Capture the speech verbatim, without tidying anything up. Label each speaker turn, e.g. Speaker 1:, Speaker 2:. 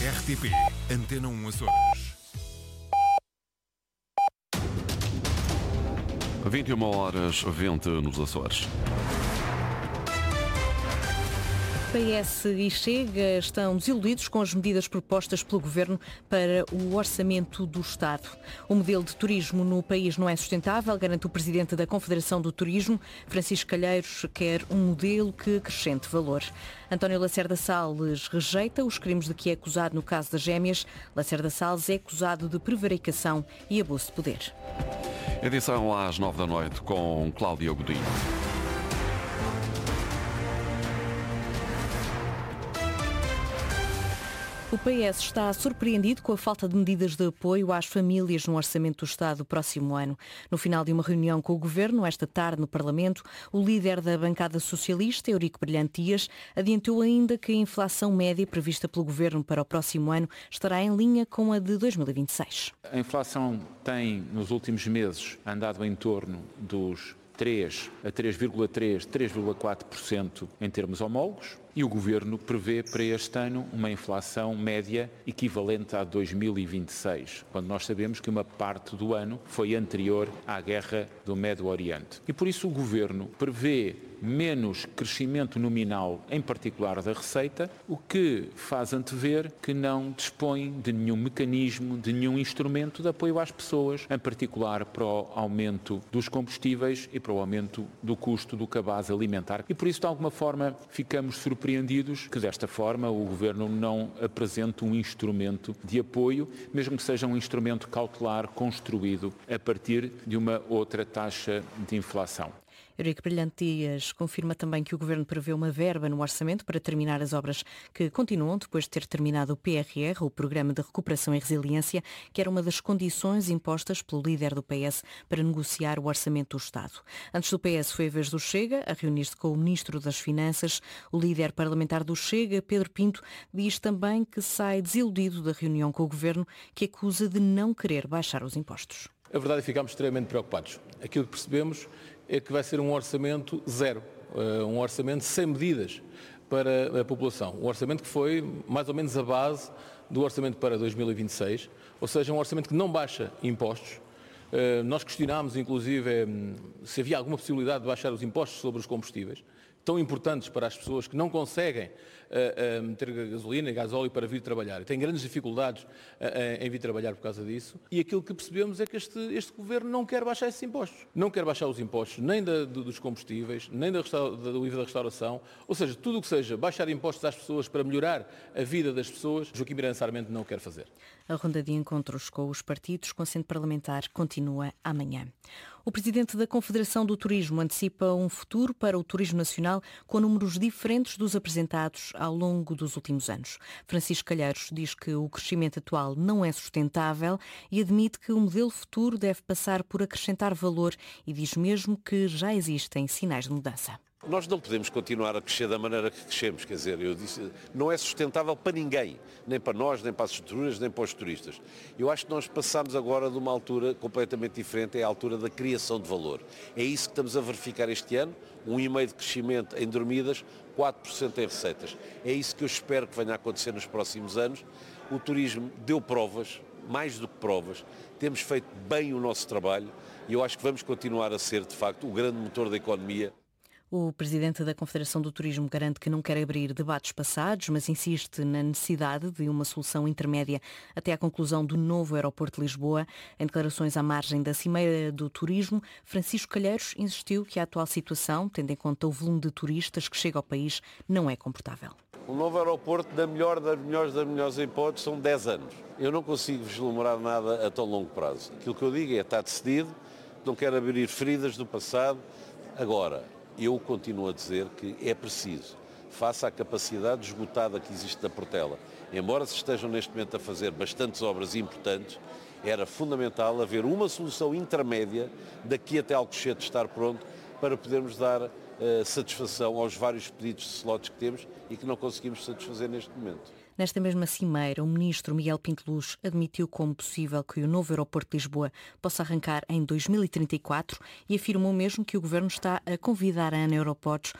Speaker 1: R T P Antena um Açores.
Speaker 2: vinte e uma horas vinte nos Açores.
Speaker 3: P S e Chega estão desiludidos com as medidas propostas pelo Governo para o orçamento do Estado. O modelo de turismo no país não é sustentável, garante o Presidente da Confederação do Turismo. Francisco Calheiros quer um modelo que acrescente valor. António Lacerda Salles rejeita os crimes de que é acusado no caso das gêmeas. Lacerda Salles é acusado de prevaricação e abuso de poder.
Speaker 2: Edição às nove da noite com Cláudia Godinho.
Speaker 3: O P S está surpreendido com a falta de medidas de apoio às famílias no Orçamento do Estado do próximo ano. No final de uma reunião com o Governo, esta tarde no Parlamento, o líder da bancada socialista, Eurico Brilhante Dias, adiantou ainda que a inflação média prevista pelo Governo para o próximo ano estará em linha com a de dois mil e vinte e seis.
Speaker 4: A inflação tem, nos últimos meses, andado em torno dos três a três vírgula três, três vírgula quatro por cento em termos homólogos. E o Governo prevê para este ano uma inflação média equivalente a dois mil e vinte e seis, quando nós sabemos que uma parte do ano foi anterior à guerra do Médio Oriente. E por isso o Governo prevê menos crescimento nominal, em particular da receita, o que faz antever que não dispõe de nenhum mecanismo, de nenhum instrumento de apoio às pessoas, em particular para o aumento dos combustíveis e para o aumento do custo do cabaz alimentar. E por isso, de alguma forma, ficamos surpreendidos surpreendidos que desta forma o Governo não apresente um instrumento de apoio, mesmo que seja um instrumento cautelar construído a partir de uma outra taxa de inflação.
Speaker 3: Eurico Brilhante Dias confirma também que o Governo prevê uma verba no orçamento para terminar as obras que continuam depois de ter terminado o P R R, o Programa de Recuperação e Resiliência, que era uma das condições impostas pelo líder do P S para negociar o orçamento do Estado. Antes do P S foi a vez do Chega a reunir-se com o Ministro das Finanças. O líder parlamentar do Chega, Pedro Pinto, diz também que sai desiludido da reunião com o Governo, que acusa de não querer baixar os impostos.
Speaker 5: A verdade é que ficámos extremamente preocupados. Aquilo que percebemos é que vai ser um orçamento zero, um orçamento sem medidas para a população. Um orçamento que foi mais ou menos a base do orçamento para dois mil e vinte e seis, ou seja, um orçamento que não baixa impostos. Nós questionámos, inclusive, se havia alguma possibilidade de baixar os impostos sobre os combustíveis, tão importantes para as pessoas que não conseguem uh, uh, meter gasolina e gasóleo para vir trabalhar e têm grandes dificuldades uh, uh, em vir trabalhar por causa disso. E aquilo que percebemos é que este, este Governo não quer baixar esses impostos. Não quer baixar os impostos nem da, dos combustíveis, nem da, do I V A da restauração, ou seja, tudo o que seja baixar impostos às pessoas para melhorar a vida das pessoas, Joaquim Miranda Sarmento não quer fazer.
Speaker 3: A ronda de encontros com os partidos com assento parlamentar continua amanhã. O Presidente da Confederação do Turismo antecipa um futuro para o turismo nacional com números diferentes dos apresentados ao longo dos últimos anos. Francisco Calheiros diz que o crescimento atual não é sustentável e admite que o modelo futuro deve passar por acrescentar valor e diz mesmo que já existem sinais de mudança.
Speaker 6: Nós não podemos continuar a crescer da maneira que crescemos, quer dizer, eu disse, não é sustentável para ninguém, nem para nós, nem para as estruturas, nem para os turistas. Eu acho que nós passamos agora de uma altura completamente diferente, é a altura da criação de valor. É isso que estamos a verificar este ano, um vírgula cinco por cento de crescimento em dormidas, quatro por cento em receitas. É isso que eu espero que venha a acontecer nos próximos anos. O turismo deu provas, mais do que provas, temos feito bem o nosso trabalho e eu acho que vamos continuar a ser, de facto, o grande motor da economia.
Speaker 3: O Presidente da Confederação do Turismo garante que não quer abrir debates passados, mas insiste na necessidade de uma solução intermédia até à conclusão do novo aeroporto de Lisboa. Em declarações à margem da Cimeira do Turismo, Francisco Calheiros insistiu que a atual situação, tendo em conta o volume de turistas que chega ao país, não é confortável.
Speaker 6: O novo aeroporto, da melhor das melhores das melhores hipóteses, são dez anos. Eu não consigo vislumbrar nada a tão longo prazo. Aquilo que eu digo é, está decidido, não quero abrir feridas do passado. Agora, eu continuo a dizer que é preciso, face à capacidade esgotada que existe da Portela, embora se estejam neste momento a fazer bastantes obras importantes, era fundamental haver uma solução intermédia daqui até Alcochete estar pronto para podermos dar uh, satisfação aos vários pedidos de slots que temos e que não conseguimos satisfazer neste momento.
Speaker 3: Nesta mesma cimeira, o ministro Miguel Pinto Luz admitiu como possível que o novo aeroporto de Lisboa possa arrancar em dois mil e trinta e quatro e afirmou mesmo que o governo está a convidar a ANA Aeroportos